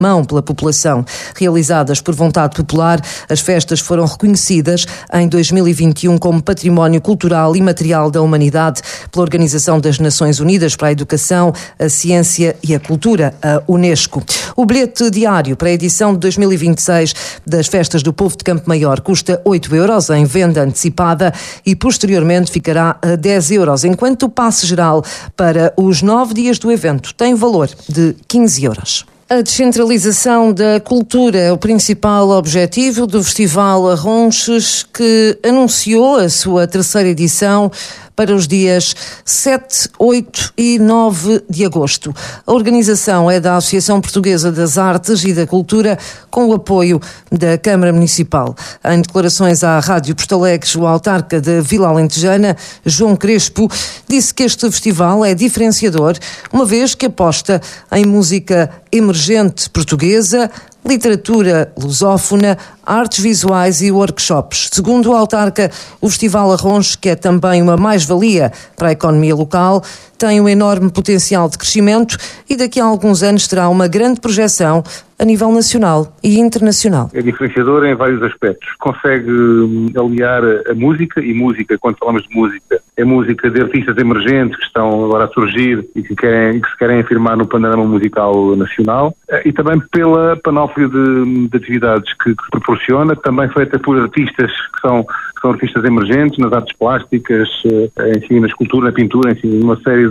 mão pela população. Realizadas por vontade popular, as festas foram reconhecidas em 2021 como Património Cultural e Material da Humanidade pela Organização das Nações Unidas para a Educação, a Ciência e a Cultura, a Unesco. O bilhete diário para a edição de 2026 das Festas do Povo de Campo Maior custa 8 euros em venda antecipada e posteriormente ficará a 10 euros, enquanto o passe geral para os 9 dias do evento tem valor de 15 euros. A descentralização da cultura é o principal objetivo do Festival Arronches, que anunciou a sua terceira edição para os dias 7, 8 e 9 de agosto. A organização é da Associação Portuguesa das Artes e da Cultura, com o apoio da Câmara Municipal. Em declarações à Rádio Postalegres, o autarca da Vila Alentejana, João Crespo, disse que este festival é diferenciador, uma vez que aposta em música emergente portuguesa, literatura lusófona, artes visuais e workshops. Segundo o autarca, o Festival Arronches, que é também uma mais-valia para a economia local, tem um enorme potencial de crescimento e daqui a alguns anos terá uma grande projeção a nível nacional e internacional. É diferenciador em vários aspectos. Consegue aliar a música, e música, quando falamos de música, é música de artistas emergentes que estão agora a surgir e que se querem afirmar no panorama musical nacional, e também pela panóplia de atividades que proporciona, também feita por artistas que são artistas emergentes nas artes plásticas, enfim, na escultura, na pintura, enfim, uma série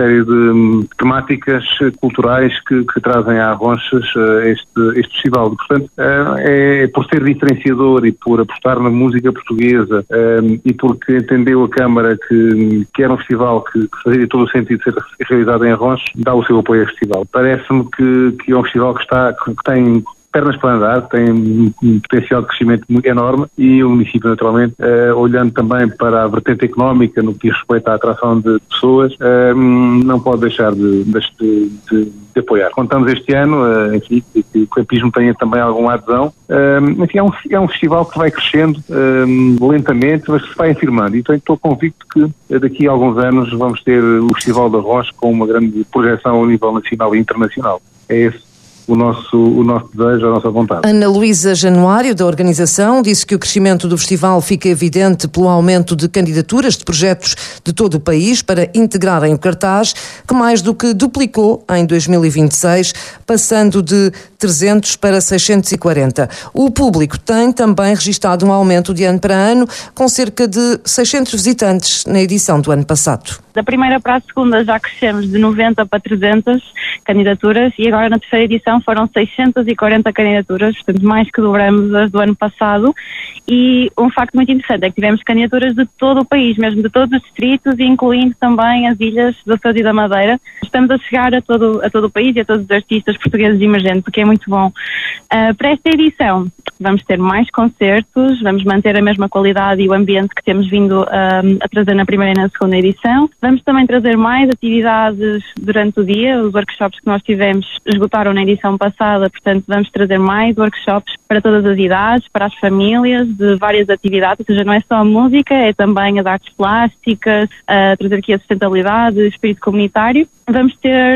de temáticas culturais que trazem a Arronches este festival. Portanto, é por ser diferenciador e por apostar na música portuguesa, e porque entendeu a Câmara que era um festival que fazia todo o sentido de ser realizado em Arronches, dá o seu apoio ao festival. Parece-me que é um festival que tem pernas para andar, tem um potencial de crescimento enorme, e o município, naturalmente, olhando também para a vertente económica no que diz respeito à atração de pessoas, não pode deixar de apoiar. Contamos este ano, enfim, que o campismo tenha também alguma adesão. Enfim, é um festival que vai crescendo lentamente, mas que se vai afirmando. Então estou convicto que daqui a alguns anos vamos ter o Festival de Arronches com uma grande projeção ao nível nacional e internacional. É esse o nosso desejo, a nossa vontade. Ana Luísa Januário, da organização, disse que o crescimento do festival fica evidente pelo aumento de candidaturas de projetos de todo o país para integrarem o cartaz, que mais do que duplicou em 2026, passando de 300 para 640. O público tem também registado um aumento de ano para ano, com cerca de 600 visitantes na edição do ano passado. Da primeira para a segunda já crescemos de 90 para 300 candidaturas, e agora na terceira edição foram 640 candidaturas, portanto mais que dobramos as do ano passado. E um facto muito interessante é que tivemos candidaturas de todo o país, mesmo de todos os distritos, incluindo também as ilhas do Açores e da Madeira. Estamos a chegar a todo o país e a todos os artistas portugueses emergentes, o que é muito bom. Para esta edição vamos ter mais concertos, vamos manter a mesma qualidade e o ambiente que temos vindo a trazer na primeira e na segunda edição. Vamos também trazer mais atividades durante o dia. Os workshops que nós tivemos esgotaram na edição passada, portanto vamos trazer mais workshops para todas as idades, para as famílias, de várias atividades, ou seja, não é só a música, é também as artes plásticas, trazer aqui a sustentabilidade, o espírito comunitário. Vamos ter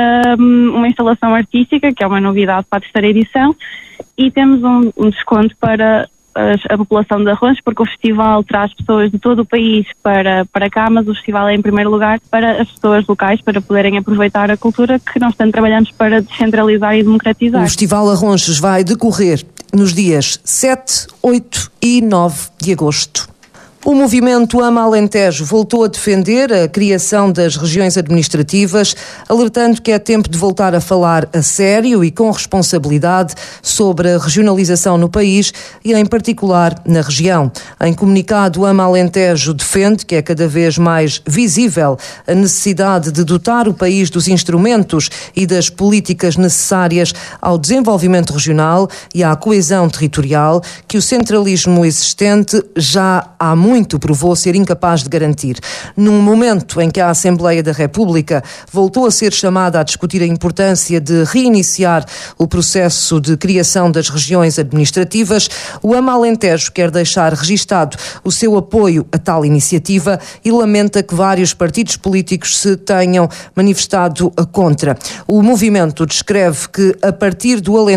uma instalação artística, que é uma novidade para a terceira edição, e temos um desconto para a população de Arronches, porque o festival traz pessoas de todo o país para cá, mas o festival é em primeiro lugar para as pessoas locais, para poderem aproveitar a cultura que nós tanto trabalhamos para descentralizar e democratizar. O Festival Arronches vai decorrer nos dias 7, 8 e 9 de agosto. O movimento Ama Alentejo voltou a defender a criação das regiões administrativas, alertando que é tempo de voltar a falar a sério e com responsabilidade sobre a regionalização no país e, em particular, na região. Em comunicado, o Ama Alentejo defende que é cada vez mais visível a necessidade de dotar o país dos instrumentos e das políticas necessárias ao desenvolvimento regional e à coesão territorial, que o centralismo existente já há muito muito provou ser incapaz de garantir. Num momento em que a Assembleia da República voltou a ser chamada a discutir a importância de reiniciar o processo de criação das regiões administrativas, o AMA Alentejo quer deixar registado o seu apoio a tal iniciativa e lamenta que vários partidos políticos se tenham manifestado contra. O movimento descreve que, a partir do Alentejo,